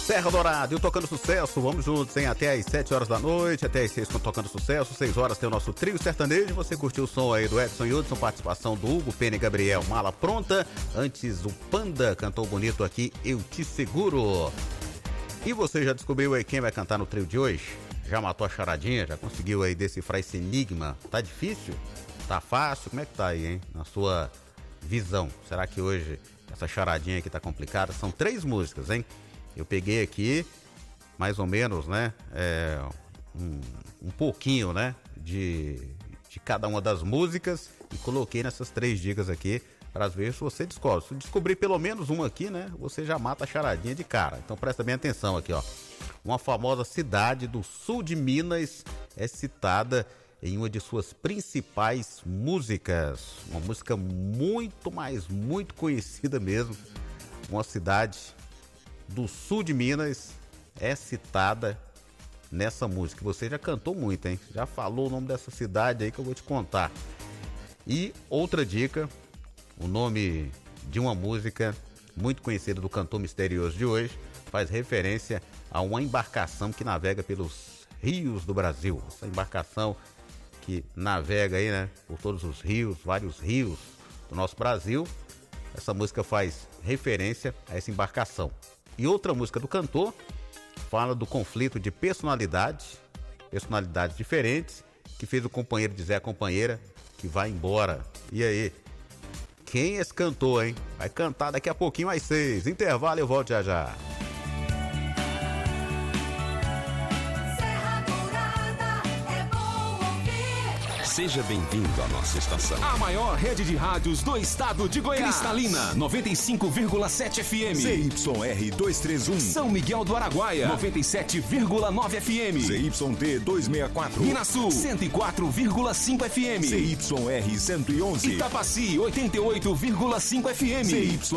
Serra Dourada, eu tocando sucesso, vamos juntos, hein? Até às 7 horas da noite, até às 6 com Tocando Sucesso, 6 horas tem o nosso trio sertanejo, você curtiu o som aí do Edson Hudson, participação do Hugo, Pena e Gabriel, Mala Pronta, antes o Panda cantou bonito aqui, Eu Te Seguro. E você já descobriu aí quem vai cantar no trio de hoje? Já matou a charadinha? Já conseguiu aí decifrar esse enigma? Tá difícil? Tá fácil? Como é que tá aí, hein? Na sua visão, será que hoje essa charadinha aqui tá complicada? São 3 músicas, hein? Eu peguei aqui, mais ou menos, né, um pouquinho, né, de cada uma das músicas e coloquei nessas 3 dicas aqui para ver se você descobre. Se descobrir pelo menos uma aqui, né, você já mata a charadinha de cara. Então presta bem atenção aqui, ó. Uma famosa cidade do sul de Minas é citada em uma de suas principais músicas. Uma música muito, mas muito conhecida mesmo. Uma cidade do sul de Minas é citada nessa música. Você já cantou muito, hein? Já falou o nome dessa cidade aí que eu vou te contar. E outra dica, o nome de uma música muito conhecida do cantor misterioso de hoje faz referência a uma embarcação que navega pelos rios do Brasil. Essa embarcação que navega aí, né, por todos os rios, vários rios do nosso Brasil. Essa música faz referência a essa embarcação. E outra música do cantor fala do conflito de personalidades diferentes, que fez o companheiro dizer a companheira que vai embora. E aí? Quem é esse cantor, hein? Vai cantar daqui a pouquinho às 6. Intervalo, eu volto já já. Seja bem-vindo à nossa estação. A maior rede de rádios do estado de Goiás. Cristalina, 95,7 FM. ZYR 231. São Miguel do Araguaia, 97,9 FM. ZYD 264. Minasul, 104,5 FM. ZYR 111. Itapaci, 88,5 FM.